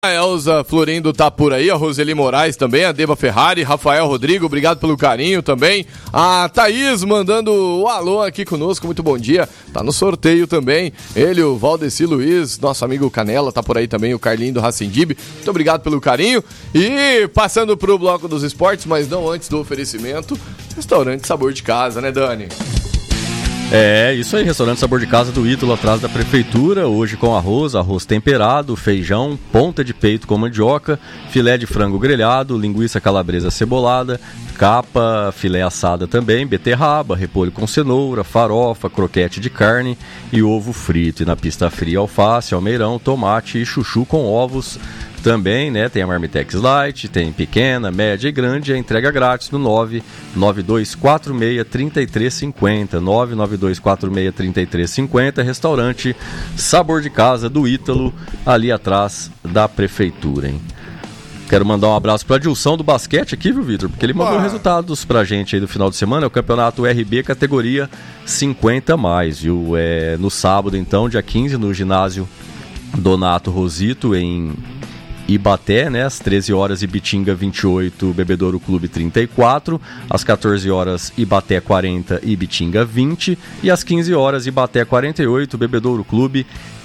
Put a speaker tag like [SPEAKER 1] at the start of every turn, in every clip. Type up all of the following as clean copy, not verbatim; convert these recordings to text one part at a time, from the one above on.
[SPEAKER 1] A Elza Florindo tá por aí, a Roseli Moraes também, a Deba Ferrari, Rafael Rodrigo, obrigado pelo carinho também. A Thaís mandando o alô aqui conosco, muito bom dia. Tá no sorteio também. Ele, o Valdeci Luiz, nosso amigo Canela, tá por aí também, o Carlinho do Racendib. Muito obrigado pelo carinho. E passando pro bloco dos esportes, mas não antes do oferecimento, restaurante Sabor de Casa, né, Dani?
[SPEAKER 2] É, isso aí, restaurante Sabor de Casa do Ítalo, atrás da prefeitura, hoje com arroz temperado, feijão, ponta de peito com mandioca, filé de frango grelhado, linguiça calabresa cebolada, capa, filé assada também, beterraba, repolho com cenoura, farofa, croquete de carne e ovo frito. E na pista fria, alface, almeirão, tomate e chuchu com ovos. Também, né, tem a Marmitex Light, tem pequena, média e grande, a entrega grátis no 99246-3350, 99246-3350, restaurante Sabor de Casa do Ítalo, ali atrás da prefeitura, hein? Quero mandar um abraço para a Dilson do basquete aqui, viu, Vitor? Porque ele mandou resultados pra gente aí do final de semana, é o campeonato RB categoria 50+, viu? No sábado, então, dia 15, no ginásio Donato Rosito, em Ibaté, né, às 13 horas Ibitinga 28, Bebedouro Clube 34, às 14 horas Ibaté 40, Ibitinga 20 e às 15 horas Ibaté 48, Bebedouro Clube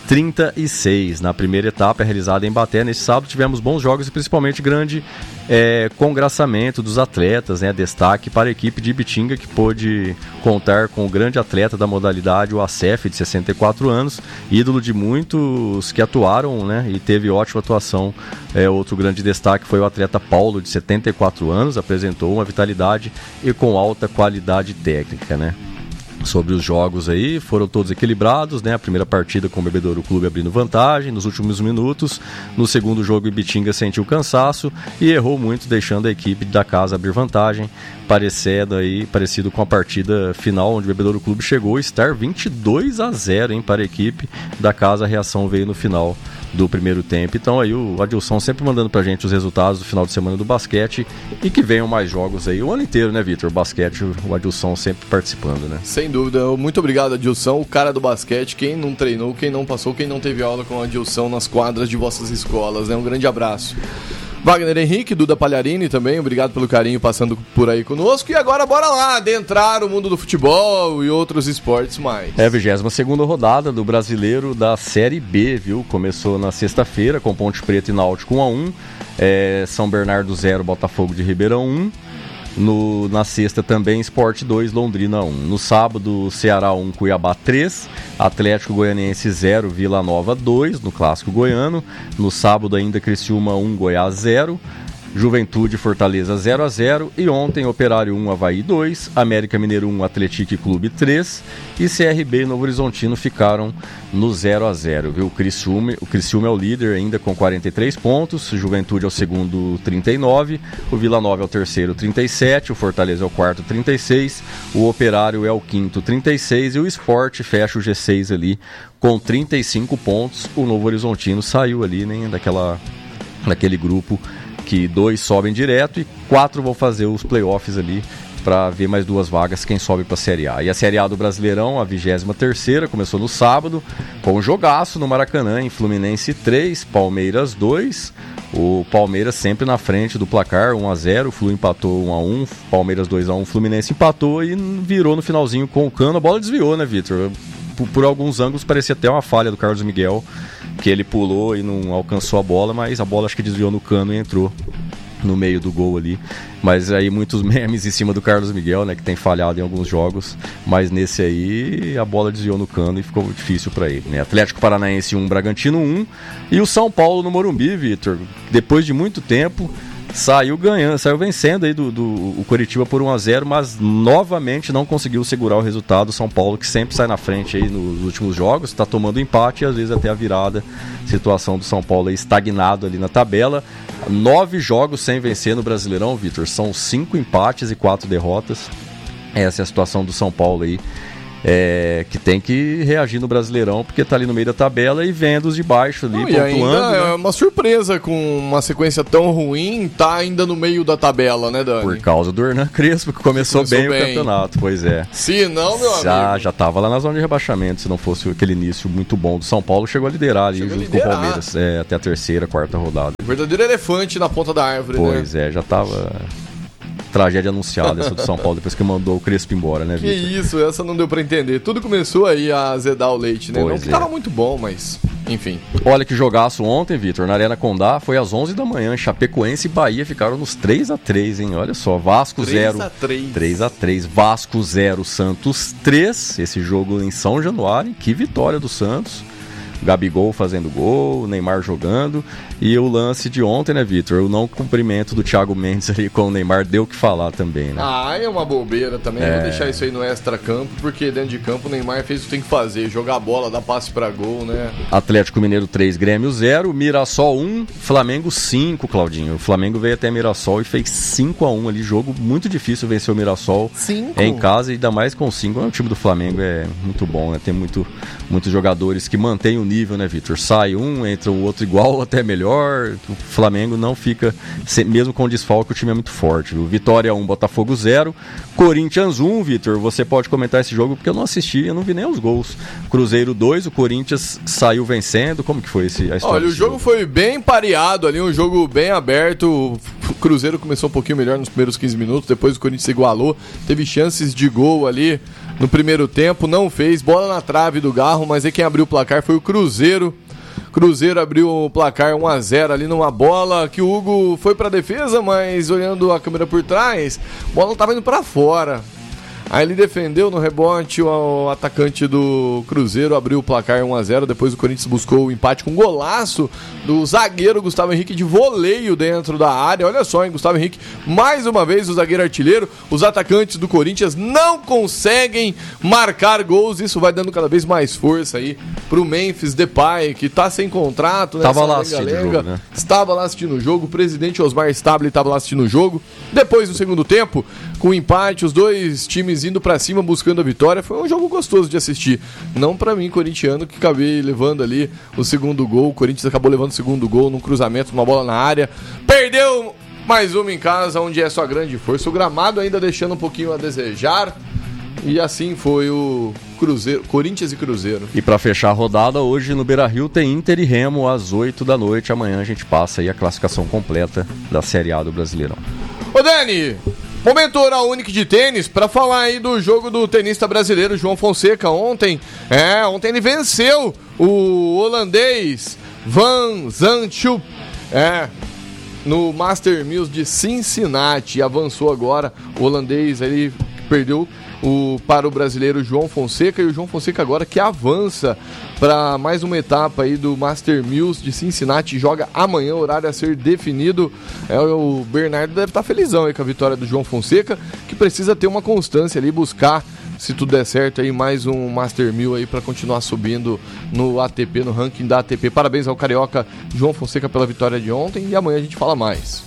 [SPEAKER 2] 36. Na primeira etapa realizada em Ibaté, nesse sábado tivemos bons jogos e principalmente grande congraçamento dos atletas, né? Destaque para a equipe de Ibitinga, que pôde contar com o grande atleta da modalidade, o Acef, de 64 anos, ídolo de muitos que atuaram, né? E teve ótima atuação. Outro grande destaque foi o atleta Paulo, de 74 anos, apresentou uma vitalidade e com alta qualidade técnica, né? Sobre os jogos aí, foram todos equilibrados, né? A primeira partida com o Bebedouro Clube abrindo vantagem nos últimos minutos. No segundo jogo, o Ibitinga sentiu cansaço e errou muito, deixando a equipe da casa abrir vantagem, parecido com a partida final, onde o Bebedouro Clube chegou a estar 22-0, hein, para a equipe da casa. A reação veio no final do primeiro tempo. Então aí o Adilson sempre mandando pra gente os resultados do final de semana do basquete e que venham mais jogos aí o ano inteiro, né, Vitor? O basquete, o Adilson sempre participando, né?
[SPEAKER 1] Sem dúvida. Muito obrigado, Adilson, o cara do basquete. Quem não treinou, quem não passou, quem não teve aula com o Adilson nas quadras de vossas escolas, né? Um grande abraço. Wagner Henrique, Duda Palharini também, obrigado pelo carinho passando por aí conosco. E agora bora lá, adentrar o mundo do futebol e outros esportes mais.
[SPEAKER 2] 22ª rodada do Brasileiro da Série B, viu? Começou na sexta-feira com Ponte Preta e Náutico 1-1, São Bernardo 0, Botafogo de Ribeirão 1. Na sexta também, Sport 2, Londrina 1. No sábado, Ceará 1, Cuiabá 3, Atlético Goianiense 0, Vila Nova 2, no Clássico Goiano. No sábado ainda, Criciúma 1, Goiás 0, Juventude Fortaleza 0-0 e ontem Operário 1, Avaí 2, América Mineiro 1, Atlético Clube 3 e CRB e Novo Horizontino ficaram no 0-0, viu? O Criciúma é o líder ainda com 43 pontos, Juventude é o segundo 39, o Vila Nova é o terceiro 37, o Fortaleza é o quarto 36, o Operário é o quinto 36 e o Sport fecha o G6 ali com 35 pontos. O Novo Horizontino saiu ali, né, daquele grupo que 2 sobem direto e 4 vão fazer os playoffs ali para ver mais 2 vagas quem sobe para a Série A. E a Série A do Brasileirão, a 23ª, começou no sábado com um jogaço no Maracanã, em Fluminense 3, Palmeiras 2. O Palmeiras sempre na frente do placar, 1-0, o Flu empatou 1-1, Palmeiras 2-1, Fluminense empatou e virou no finalzinho com o Cano. A bola desviou, né, Vitor? Por alguns ângulos parecia até uma falha do Carlos Miguel, que ele pulou e não alcançou a bola, mas a bola acho que desviou no Cano e entrou no meio do gol ali. Mas aí muitos memes em cima do Carlos Miguel, né, que tem falhado em alguns jogos, mas nesse aí a bola desviou no Cano e ficou difícil para ele, né? Atlético Paranaense 1, Bragantino 1 e o São Paulo no Morumbi, Vitor, depois de muito tempo saiu vencendo aí o Coritiba por 1-0, mas novamente não conseguiu segurar o resultado. O São Paulo, que sempre sai na frente aí nos últimos jogos, está tomando empate e às vezes até a virada. Situação do São Paulo aí estagnado ali na tabela. 9 jogos sem vencer no Brasileirão, Vitor. São 5 empates e 4 derrotas. Essa é a situação do São Paulo aí que tem que reagir no Brasileirão, porque tá ali no meio da tabela e vendo os de baixo ali, pontuando.
[SPEAKER 1] E ainda é uma surpresa com uma sequência tão ruim, tá ainda no meio da tabela, né, Dani?
[SPEAKER 2] Por causa do Hernan Crespo, que começou bem o campeonato, pois é.
[SPEAKER 1] Se não, meu amigo.
[SPEAKER 2] Já tava lá na zona de rebaixamento, se não fosse aquele início muito bom do São Paulo, chegou a liderar ali junto com o Palmeiras, até a terceira, quarta rodada.
[SPEAKER 1] O verdadeiro elefante na ponta da árvore,
[SPEAKER 2] pois né? Já tava... tragédia anunciada essa do São Paulo depois que mandou o Crespo embora, né, Vitor?
[SPEAKER 1] Que isso, essa não deu pra entender. Tudo começou aí a azedar o leite, né?
[SPEAKER 2] Pois
[SPEAKER 1] não que tava muito bom, mas enfim.
[SPEAKER 2] Olha que jogaço ontem, Vitor, na Arena Condá, foi às 11 da manhã, Chapecoense e Bahia ficaram nos 3-3, hein? Olha só, Vasco 0. 3-3. Vasco 0, Santos 3. Esse jogo em São Januário, que vitória do Santos. Gabigol fazendo gol, Neymar jogando. E o lance de ontem, né, Vitor? O não cumprimento do Thiago Mendes ali com o Neymar deu o que falar também, né?
[SPEAKER 1] É uma bobeira também. Vou deixar isso aí no extra-campo, porque dentro de campo o Neymar fez o que tem que fazer: jogar a bola, dar passe pra gol, né?
[SPEAKER 2] Atlético Mineiro 3, Grêmio 0, Mirassol 1, Flamengo 5, Claudinho. O Flamengo veio até Mirassol e fez 5-1 ali. Jogo muito difícil vencer o Mirassol 5 em casa, e ainda mais com 5. O time do Flamengo é muito bom, né? Tem muitos jogadores que mantêm o nível, né, Vitor? Sai um, entra o outro igual, até melhor. O Flamengo não fica, mesmo com desfalque, o time é muito forte. Viu? Vitória 1, Botafogo 0, Corinthians 1, Vitor. Você pode comentar esse jogo porque eu não assisti, eu não vi nem os gols. Cruzeiro 2, o Corinthians saiu vencendo. Como que foi a história?
[SPEAKER 1] Olha, o jogo foi bem pareado ali, um jogo bem aberto. O Cruzeiro começou um pouquinho melhor nos primeiros 15 minutos, depois o Corinthians se igualou, teve chances de gol ali no primeiro tempo, não fez, bola na trave do Garro, mas aí quem abriu o placar foi o Cruzeiro. Cruzeiro abriu o placar 1-0 ali numa bola que o Hugo foi pra defesa, mas olhando a câmera por trás, a bola tava indo pra fora. Aí ele defendeu no rebote, o atacante do Cruzeiro abriu o placar 1-0, depois o Corinthians buscou o empate com um golaço do zagueiro Gustavo Henrique de voleio dentro da área. Olha só, hein, Gustavo Henrique, mais uma vez o zagueiro artilheiro. Os atacantes do Corinthians não conseguem marcar gols, isso vai dando cada vez mais força aí pro Memphis Depay, que tá sem contrato, né?
[SPEAKER 2] Tava lá assistindo o jogo, né?
[SPEAKER 1] Estava lá assistindo o jogo, o presidente Osmar Stable estava lá assistindo o jogo. Depois do segundo tempo, com o empate, os dois times indo pra cima buscando a vitória, foi um jogo gostoso de assistir. Não pra mim, corintiano, que acabei levando ali o segundo gol. O Corinthians acabou levando o segundo gol num cruzamento, uma bola na área. Perdeu mais uma em casa, onde é sua grande força. O gramado ainda deixando um pouquinho a desejar. E assim foi o Cruzeiro, Corinthians e Cruzeiro.
[SPEAKER 2] E pra fechar a rodada, hoje no Beira-Rio tem Inter e Remo às 8 da noite. Amanhã a gente passa aí a classificação completa da Série A do Brasileirão.
[SPEAKER 1] Ô Dani, momento Oral Unique de tênis, para falar aí do jogo do tenista brasileiro João Fonseca ontem. Ontem ele venceu o holandês Van Zandschulp, no Master Mills de Cincinnati. Avançou agora, o holandês ele perdeu para o brasileiro João Fonseca, e o João Fonseca agora que avança para mais uma etapa aí do Master Mills de Cincinnati, joga amanhã, horário a ser definido. O Bernardo deve estar felizão aí com a vitória do João Fonseca, que precisa ter uma constância ali, buscar, se tudo der certo, aí mais um Master Mill aí para continuar subindo no ATP, no ranking da ATP. Parabéns ao carioca João Fonseca pela vitória de ontem, e amanhã a gente fala mais.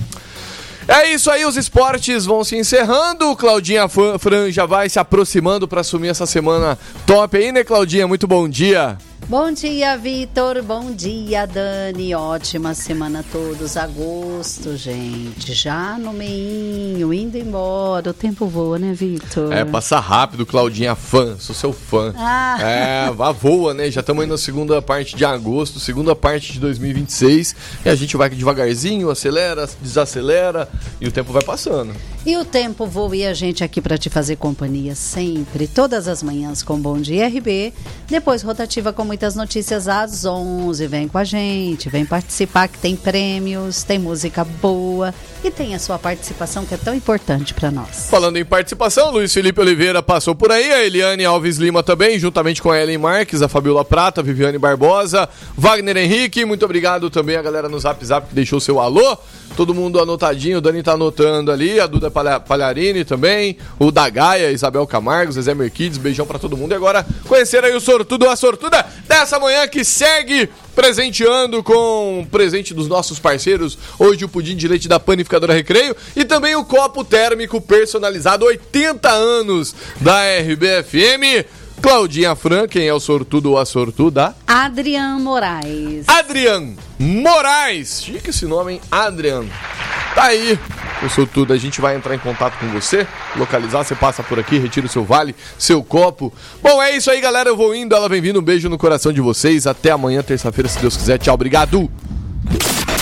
[SPEAKER 1] É isso aí, os esportes vão se encerrando. Claudinha Fran já vai se aproximando para assumir essa semana top aí, né, Claudinha? Muito bom dia.
[SPEAKER 3] Bom dia, Vitor. Bom dia, Dani. Ótima semana a todos. Agosto, gente. Já no meinho, indo embora. O tempo voa, né, Vitor?
[SPEAKER 1] Passa rápido, Claudinha fã. Sou seu fã. Voa, né? Já estamos aí na segunda parte de agosto, segunda parte de 2026. E a gente vai devagarzinho, acelera, desacelera e o tempo vai passando.
[SPEAKER 3] E o tempo voa e a gente aqui para te fazer companhia sempre, todas as manhãs com Bom Dia RB. Depois rotativa com muitas notícias às 11. Vem com a gente, vem participar, que tem prêmios, tem música boa e tem a sua participação, que é tão importante para nós.
[SPEAKER 1] Falando em participação, Luiz Felipe Oliveira passou por aí, a Eliane Alves Lima também, juntamente com a Ellen Marques, a Fabiola Prata, a Viviane Barbosa, Wagner Henrique. Muito obrigado também a galera no Zap Zap que deixou seu alô. Todo mundo anotadinho, o Dani tá anotando ali, a Duda Palharini também, o da Gaia, Isabel Camargo, Zezé Merquides, beijão pra todo mundo. E agora, conhecer aí o sortudo, a sortuda dessa manhã que segue presenteando com presente dos nossos parceiros. Hoje o pudim de leite da Panificadora Recreio e também o copo térmico personalizado 80 anos da RBFM. Claudinha Fran, quem é o sortudo ou a sortuda?
[SPEAKER 3] Adrian Moraes.
[SPEAKER 1] Adrian Moraes. Chique esse nome, hein? Adrian. Tá aí, o sortudo. A gente vai entrar em contato com você, localizar, você passa por aqui, retira o seu vale, seu copo. Bom, é isso aí, galera. Eu vou indo, ela vem vindo. Um beijo no coração de vocês. Até amanhã, terça-feira, se Deus quiser. Tchau, obrigado.